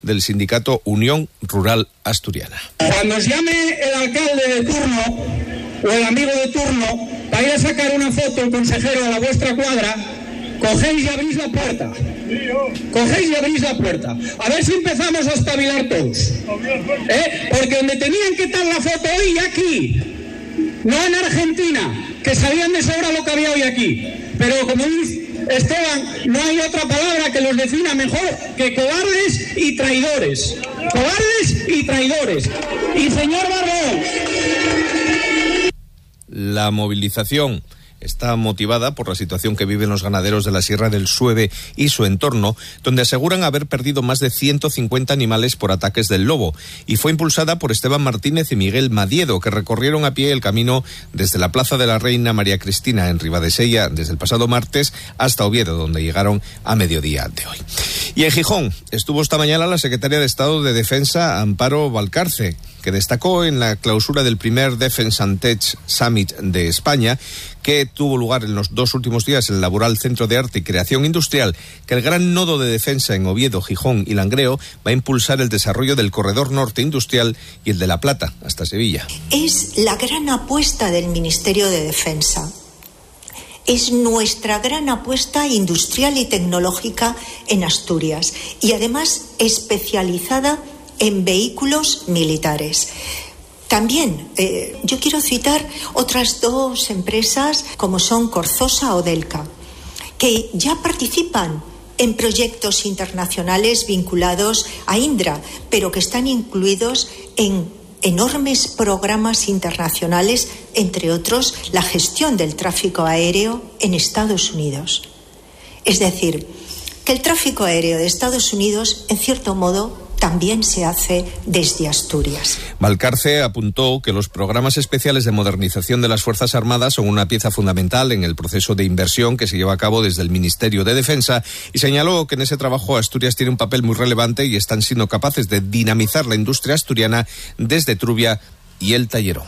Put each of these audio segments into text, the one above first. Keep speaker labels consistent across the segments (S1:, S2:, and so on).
S1: del sindicato Unión Rural Asturiana.
S2: Cuando os llame el alcalde de turno o el amigo de turno para ir a sacar una foto, el consejero, a la vuestra cuadra, cogéis y abrís la puerta. Cogéis y abrís la puerta. A ver si empezamos a espabilar todos. Porque donde tenían que estar la foto hoy y aquí, no en Argentina, que sabían de sobra lo que había hoy aquí. Pero como dice Esteban, no hay otra palabra que los defina mejor que cobardes y traidores. Cobardes y traidores. Y señor Barbón.
S1: La movilización está motivada por la situación que viven los ganaderos de la Sierra del Sueve y su entorno, donde aseguran haber perdido más de 150 animales por ataques del lobo, y fue impulsada por Esteban Martínez y Miguel Madiedo, que recorrieron a pie el camino desde la Plaza de la Reina María Cristina en Ribadesella desde el pasado martes hasta Oviedo, donde llegaron a mediodía de hoy. Y en Gijón estuvo esta mañana la secretaria de Estado de Defensa, Amparo Valcarce, que destacó en la clausura del primer Defense and Tech Summit de España, que tuvo lugar en los 2 últimos días en el Laboral Centro de Arte y Creación Industrial, que el gran nodo de defensa en Oviedo, Gijón y Langreo va a impulsar el desarrollo del corredor norte industrial y el de La Plata hasta Sevilla.
S3: Es la gran apuesta del Ministerio de Defensa. Es nuestra gran apuesta industrial y tecnológica en Asturias, y además especializada en vehículos militares. También yo quiero citar otras 2 empresas como son Corzosa o Delca, que ya participan en proyectos internacionales vinculados a Indra, pero que están incluidos en enormes programas internacionales, entre otros la gestión del tráfico aéreo en Estados Unidos. Es decir, que el tráfico aéreo de Estados Unidos, en cierto modo, también se hace desde Asturias.
S1: Valcarce apuntó que los programas especiales de modernización de las Fuerzas Armadas son una pieza fundamental en el proceso de inversión que se lleva a cabo desde el Ministerio de Defensa, y señaló que en ese trabajo Asturias tiene un papel muy relevante y están siendo capaces de dinamizar la industria asturiana desde Trubia y el Tallerón.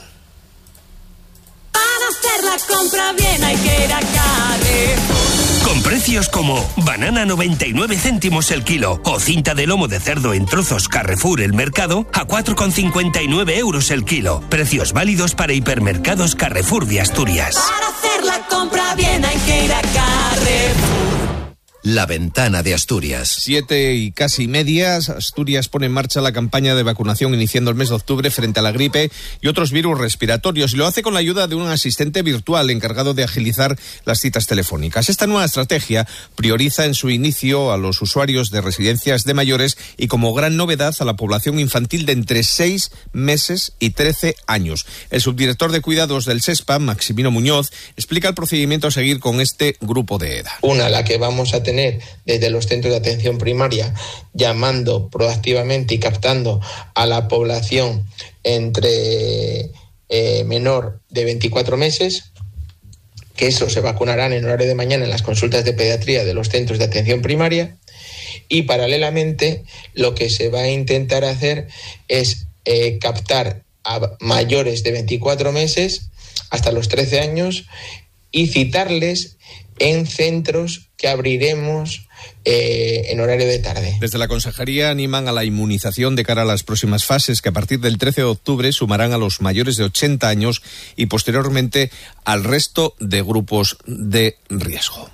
S4: Para hacer la compra bien hay que ir a Carrefour.
S5: Con precios como banana 99 céntimos el kilo o cinta de lomo de cerdo en trozos Carrefour El Mercado a 4,59 euros el kilo. Precios válidos para hipermercados Carrefour de Asturias.
S4: Para hacer la compra bien hay que ir a Carrefour.
S6: La ventana de Asturias.
S1: 7 y casi medias. Asturias pone en marcha la campaña de vacunación iniciando el mes de octubre frente a la gripe y otros virus respiratorios, y lo hace con la ayuda de un asistente virtual encargado de agilizar las citas telefónicas. Esta nueva estrategia prioriza en su inicio a los usuarios de residencias de mayores y, como gran novedad, a la población infantil de entre 6 meses y 13 años. El subdirector de cuidados del SESPA, Maximino Muñoz, explica el procedimiento a seguir con este grupo de edad.
S7: La que vamos a tener desde los centros de atención primaria, llamando proactivamente y captando a la población entre menor de 24 meses, que eso se vacunarán en horario de mañana en las consultas de pediatría de los centros de atención primaria, y paralelamente lo que se va a intentar hacer es captar a mayores de 24 meses hasta los 13 años y citarles en centros que abriremos en horario de tarde.
S1: Desde la Consejería animan a la inmunización de cara a las próximas fases, que a partir del 13 de octubre sumarán a los mayores de 80 años y posteriormente al resto de grupos de riesgo.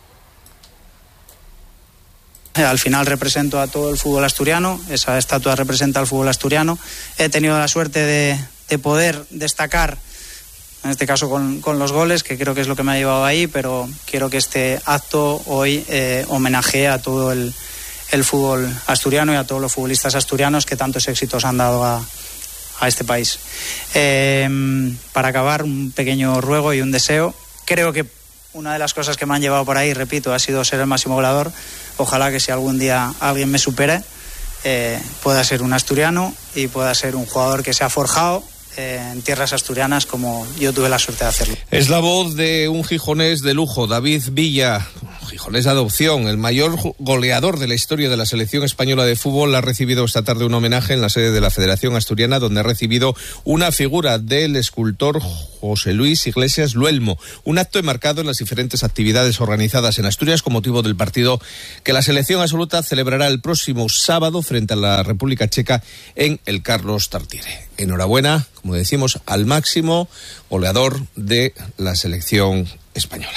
S8: Al final represento a todo el fútbol asturiano, esa estatua representa al fútbol asturiano. He tenido la suerte de poder destacar, en este caso con los goles, que creo que es lo que me ha llevado ahí, pero quiero que este acto hoy homenajee a todo el fútbol asturiano y a todos los futbolistas asturianos que tantos éxitos han dado a este país. Para acabar, un pequeño ruego y un deseo. Creo que una de las cosas que me han llevado por ahí, repito, ha sido ser el máximo goleador. Ojalá que si algún día alguien me supere, pueda ser un asturiano y pueda ser un jugador que se ha forjado en tierras asturianas como yo tuve la suerte de hacerlo.
S1: Es la voz de un gijonés de lujo, David Villa, Gijón es de adopción. El mayor goleador de la historia de la selección española de fútbol ha recibido esta tarde un homenaje en la sede de la Federación Asturiana, donde ha recibido una figura del escultor José Luis Iglesias Luelmo. Un acto enmarcado en las diferentes actividades organizadas en Asturias con motivo del partido que la selección absoluta celebrará el próximo sábado frente a la República Checa en el Carlos Tartiere. Enhorabuena, como decimos, al máximo goleador de la selección española.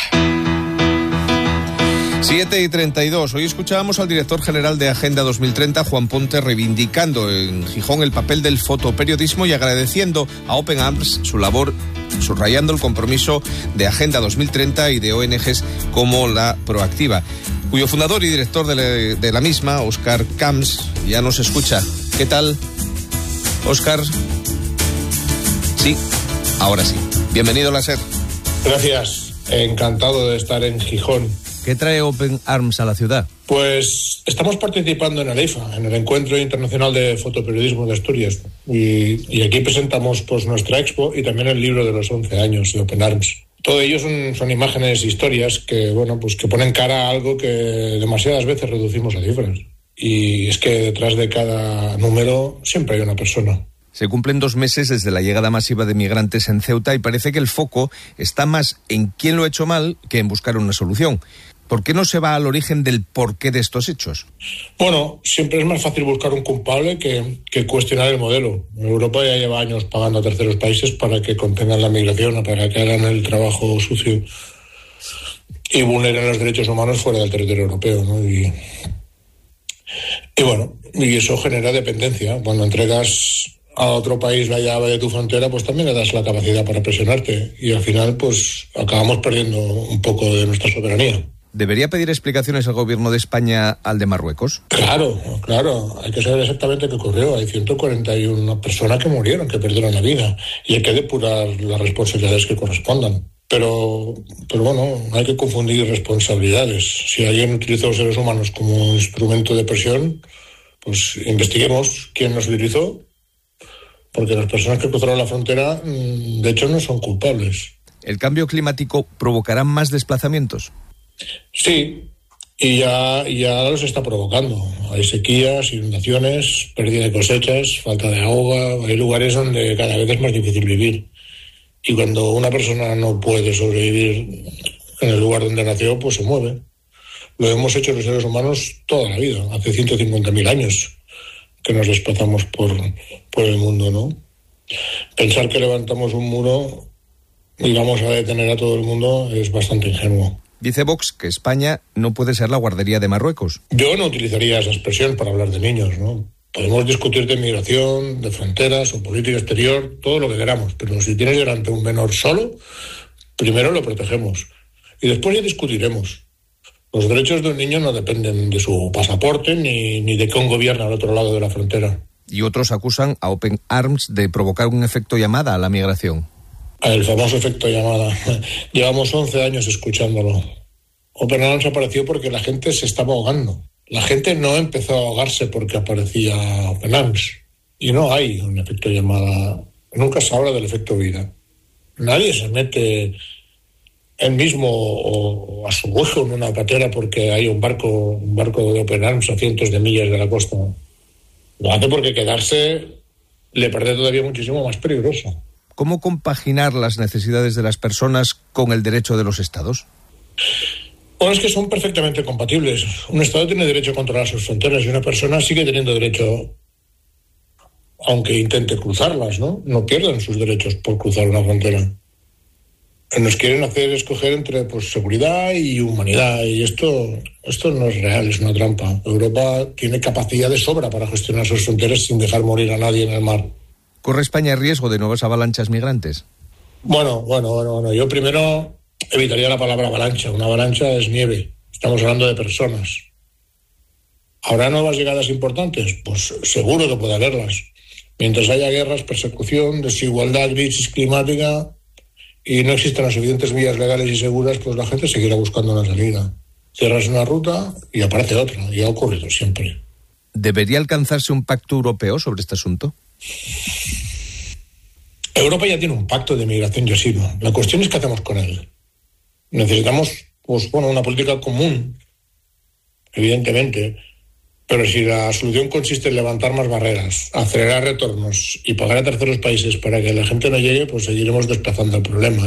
S1: 7:32. Hoy escuchábamos al director general de Agenda 2030, Juan Ponte, reivindicando en Gijón el papel del fotoperiodismo y agradeciendo a Open Arms su labor, subrayando el compromiso de Agenda 2030 y de ONGs como la Proactiva, cuyo fundador y director de la misma, Óscar Camps, ya nos escucha. ¿Qué tal, Óscar? Sí, ahora sí. Bienvenido a la SER.
S9: Gracias, encantado de estar en Gijón.
S1: ¿Qué trae Open Arms a la ciudad?
S9: Pues estamos participando en el EIFA, en el Encuentro Internacional de Fotoperiodismo de Asturias, y aquí presentamos pues nuestra expo y también el libro de los 11 años de Open Arms. Todo ello son imágenes, historias que, bueno, pues que ponen cara a algo que demasiadas veces reducimos a cifras. Y es que detrás de cada número siempre hay una persona.
S1: Se cumplen 2 meses desde la llegada masiva de migrantes en Ceuta y parece que el foco está más en quién lo ha hecho mal que en buscar una solución. ¿Por qué no se va al origen del porqué de estos hechos?
S9: Bueno, siempre es más fácil buscar un culpable que cuestionar el modelo. Europa ya lleva años pagando a terceros países para que contengan la migración o para que hagan el trabajo sucio y vulneren los derechos humanos fuera del territorio europeo, ¿no? Y bueno, y eso genera dependencia. Cuando entregas a otro país la llave de tu frontera, pues también le das la capacidad para presionarte y al final pues acabamos perdiendo un poco de nuestra soberanía.
S1: ¿Debería pedir explicaciones al gobierno de España al de Marruecos?
S9: Claro, hay que saber exactamente qué ocurrió. Hay 141 personas que murieron, que perdieron la vida, y hay que depurar las responsabilidades que correspondan. Pero bueno, no hay que confundir responsabilidades. Si alguien utilizó a los seres humanos como instrumento de presión, pues investiguemos quién los utilizó, porque las personas que cruzaron la frontera, de hecho, no son culpables.
S1: ¿El cambio climático provocará más desplazamientos?
S9: Sí, y ya los está provocando. Hay sequías, inundaciones, pérdida de cosechas, falta de agua. Hay lugares donde cada vez es más difícil vivir. Y cuando una persona no puede sobrevivir en el lugar donde nació, pues se mueve. Lo hemos hecho los seres humanos toda la vida, hace 150.000 años que nos desplazamos por el mundo, ¿no? Pensar que levantamos un muro y vamos a detener a todo el mundo es bastante ingenuo.
S1: Dice Vox que España no puede ser la guardería de Marruecos.
S9: Yo no utilizaría esa expresión para hablar de niños, ¿no? Podemos discutir de migración, de fronteras o política exterior, todo lo que queramos, pero si tienes delante un menor solo, primero lo protegemos y después ya discutiremos. Los derechos de un niño no dependen de su pasaporte ni de cómo gobierna al otro lado de la frontera.
S1: Y otros acusan a Open Arms de provocar un efecto llamada a la migración.
S9: El famoso efecto llamada. Llevamos 11 años escuchándolo. Open Arms apareció porque la gente se estaba ahogando. La gente no empezó a ahogarse porque aparecía Open Arms. Y no hay un efecto llamada. Nunca se habla del efecto vida. Nadie se mete él mismo o a su hueco en una patera porque hay un barco de Open Arms a cientos de millas de la costa. Lo hace porque quedarse le parece todavía muchísimo más peligroso.
S1: ¿Cómo compaginar las necesidades de las personas con el derecho de los estados?
S9: Bueno, es que son perfectamente compatibles. Un estado tiene derecho a controlar sus fronteras y una persona sigue teniendo derecho, aunque intente cruzarlas, ¿no? No pierden sus derechos por cruzar una frontera. Nos quieren hacer escoger entre seguridad y humanidad, y esto no es real, es una trampa. Europa tiene capacidad de sobra para gestionar sus fronteras sin dejar morir a nadie en el mar.
S1: ¿Corre España riesgo de nuevas avalanchas migrantes?
S9: Bueno. Yo primero evitaría la palabra avalancha. Una avalancha es nieve. Estamos hablando de personas. ¿Habrá nuevas llegadas importantes? Pues seguro que puede haberlas. Mientras haya guerras, persecución, desigualdad, crisis climática y no existan las suficientes vías legales y seguras, pues la gente seguirá buscando una salida. Cierras una ruta y aparece otra. Y ha ocurrido siempre.
S1: ¿Debería alcanzarse un pacto europeo sobre este asunto?
S9: Europa ya tiene un pacto de migración y asilo. La cuestión es qué hacemos con él. Necesitamos pues bueno, una política común, evidentemente, pero si la solución consiste en levantar más barreras, acelerar retornos y pagar a terceros países para que la gente no llegue, pues seguiremos desplazando el problema,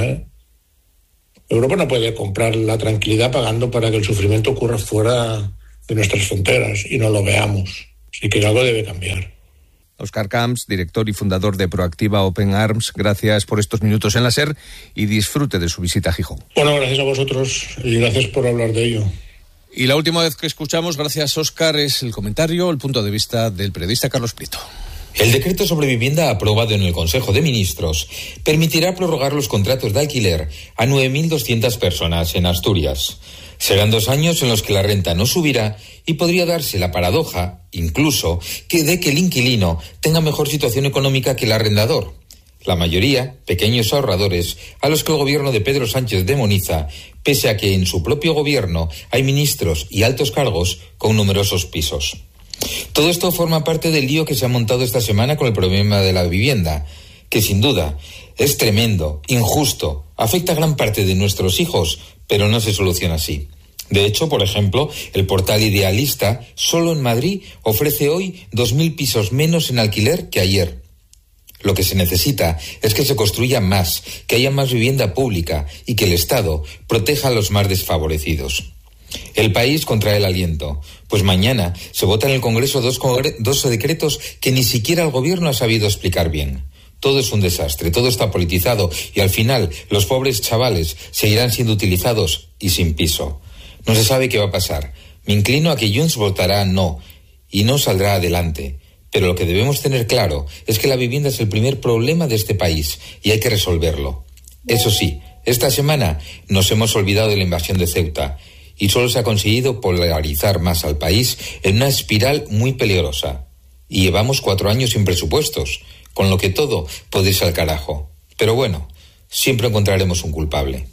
S9: Europa no puede comprar la tranquilidad pagando para que el sufrimiento ocurra fuera de nuestras fronteras y no lo veamos. Así que algo debe cambiar.
S1: Óscar Camps, director y fundador de Proactiva Open Arms, gracias por estos minutos en la SER y disfrute de su visita a Gijón.
S9: Bueno, gracias a vosotros y gracias por hablar de ello.
S1: Y la última vez que escuchamos, gracias Óscar, es el comentario, el punto de vista del periodista Carlos Prieto.
S10: El decreto sobre vivienda aprobado en el Consejo de Ministros permitirá prorrogar los contratos de alquiler a 9.200 personas en Asturias. Serán 2 años en los que la renta no subirá y podría darse la paradoja, incluso, de que el inquilino tenga mejor situación económica que el arrendador. La mayoría, pequeños ahorradores, a los que el gobierno de Pedro Sánchez demoniza, pese a que en su propio gobierno hay ministros y altos cargos con numerosos pisos. Todo esto forma parte del lío que se ha montado esta semana con el problema de la vivienda, que sin duda es tremendo, injusto, afecta a gran parte de nuestros hijos, pero no se soluciona así. De hecho, por ejemplo, el portal Idealista, solo en Madrid, ofrece hoy 2.000 pisos menos en alquiler que ayer. Lo que se necesita es que se construya más, que haya más vivienda pública y que el Estado proteja a los más desfavorecidos. El país contrae el aliento, pues mañana se vota en el Congreso dos decretos que ni siquiera el Gobierno ha sabido explicar bien. Todo es un desastre, todo está politizado y al final los pobres chavales seguirán siendo utilizados y sin piso. No se sabe qué va a pasar. Me inclino a que Junts votará no y no saldrá adelante. Pero lo que debemos tener claro es que la vivienda es el primer problema de este país y hay que resolverlo. Eso sí, esta semana nos hemos olvidado de la invasión de Ceuta y solo se ha conseguido polarizar más al país en una espiral muy peligrosa. Y llevamos 4 años sin presupuestos, con lo que todo puede irse al carajo. Pero bueno, siempre encontraremos un culpable.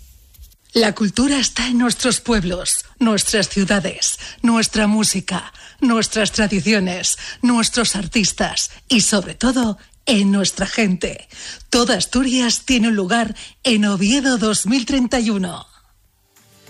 S11: La cultura está en nuestros pueblos, nuestras ciudades, nuestra música, nuestras tradiciones, nuestros artistas y, sobre todo, en nuestra gente. Toda Asturias tiene un lugar en Oviedo 2031.